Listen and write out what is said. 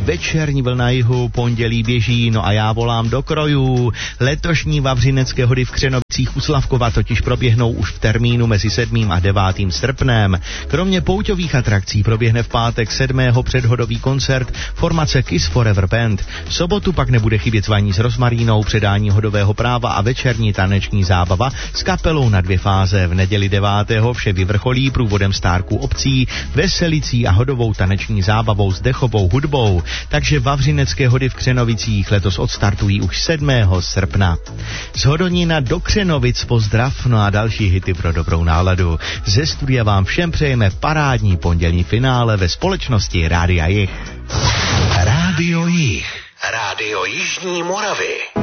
večerní vlna jihu, pondělí běží, no a já volám do krojů. Letošní Vavřinecké hody v Křenovicích u Slavkova totiž proběhnou už v termínu mezi 7. a 9. srpnem. Kromě pouťových atrakcí proběhne v pátek 7. předhodový koncert formace Kiss Forever Band. V sobotu pak nebude chybět zvaní s rozmarínou, předání hodového práva a večerní taneční zábava s kapelou na 2 fáze. V neděli 9. vše vyvrcholí průvodem stárků obcí, veselicí a hodovou taneční zábavou s dechovou hudbou. Takže Vavřinecké hody v Křenovicích letos odstartují už 7. srpna. Z Hodonína do Křenovic pozdrav, no a další hity pro dobrou náladu. Ze studia vám všem přejeme parádní pondělní finále ve společnosti Rádia Jih. Rádio Jih. Rádio Jižní Moravy.